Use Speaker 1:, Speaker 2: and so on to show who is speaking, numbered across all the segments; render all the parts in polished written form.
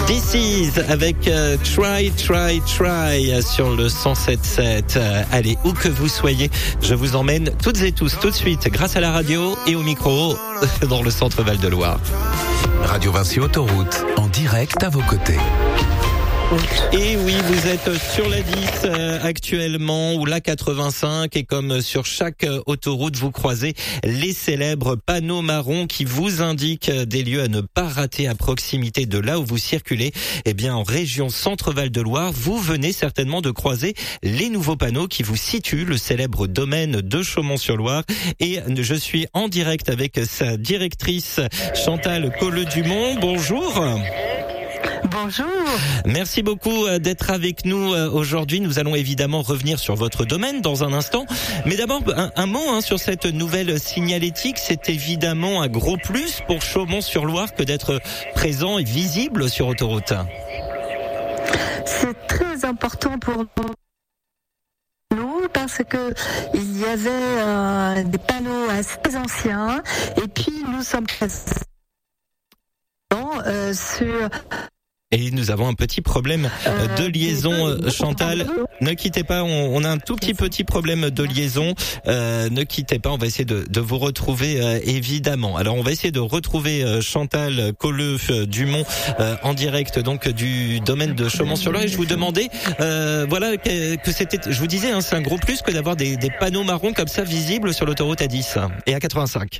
Speaker 1: This is avec Try sur le 107.7. Allez, où que vous soyez, je vous emmène toutes et tous tout de suite grâce à la radio et au micro dans le centre Val-de-Loire.
Speaker 2: Radio Vinci Autoroute, en direct à vos côtés.
Speaker 1: Et oui, vous êtes sur la 10 actuellement ou la 85 et comme sur chaque autoroute, vous croisez les célèbres panneaux marrons qui vous indiquent des lieux à ne pas rater à proximité de là où vous circulez. Eh bien, en région Centre-Val de Loire, vous venez certainement de croiser les nouveaux panneaux qui vous situent le célèbre domaine de Chaumont-sur-Loire. Et je suis en direct avec sa directrice Chantal Colleux-Dumont. Bonjour.
Speaker 3: Bonjour.
Speaker 1: Merci beaucoup d'être avec nous aujourd'hui. Nous allons évidemment revenir sur votre domaine dans un instant. Mais d'abord, un mot sur cette nouvelle signalétique. C'est évidemment un gros plus pour Chaumont-sur-Loire que d'être présent et visible sur autoroute.
Speaker 3: C'est très important pour nous parce que il y avait des panneaux assez anciens et puis nous sommes présents sur...
Speaker 1: Et nous avons un petit problème de liaison, Chantal. Ne quittez pas, on a un tout petit problème de liaison. Ne quittez pas, on va essayer de vous retrouver évidemment. Alors on va essayer de retrouver Chantal Colleux-Dumont en direct donc du domaine de Chaumont-sur-Loire. Et je vous demandais, voilà que c'était, je vous disais, c'est un gros plus que d'avoir des panneaux marrons comme ça visibles sur l'autoroute A10 et A85.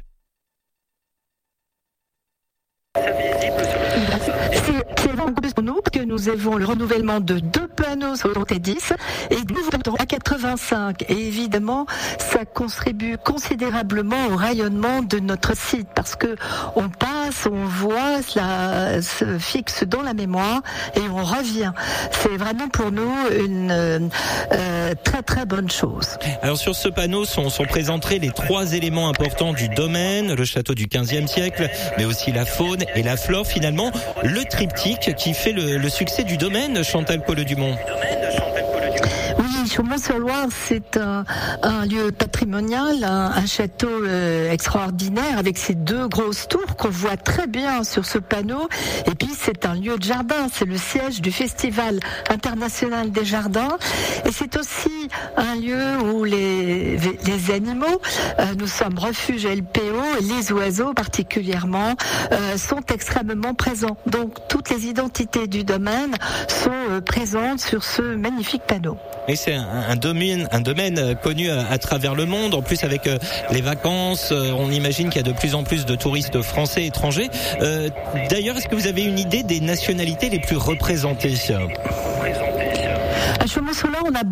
Speaker 3: Pour nous, que nous avons le renouvellement de 2 panneaux sur l'autoroute 10 et nous voulons à 85. Et évidemment, ça contribue considérablement au rayonnement de notre site parce que on passe, on voit, cela se fixe dans la mémoire et on revient. C'est vraiment pour nous une très très bonne chose.
Speaker 1: Alors sur ce panneau sont présentés les 3 éléments importants du domaine, le château du 15e siècle, mais aussi la faune et la flore. Finalement, le triptyque qui fait le succès du domaine, Chantal Colleux-Dumont.
Speaker 3: Oui, Chaumont-sur-Loire, c'est un lieu patrimonial, un château extraordinaire avec ses 2 grosses tours qu'on voit très bien sur ce panneau. Et puis c'est un lieu de jardin, c'est le siège du Festival international des jardins. Et c'est aussi un lieu où les animaux, nous sommes refuge LPO, et les oiseaux particulièrement, sont extrêmement présents. Donc toutes les identités du domaine sont présentes sur ce magnifique panneau.
Speaker 1: Et c'est un domaine connu à travers le monde. En plus, avec les vacances, on imagine qu'il y a de plus en plus de touristes français et étrangers. D'ailleurs, est-ce que vous avez une idée des nationalités les plus représentées ?
Speaker 3: À Chaumont-sur-Loire, on a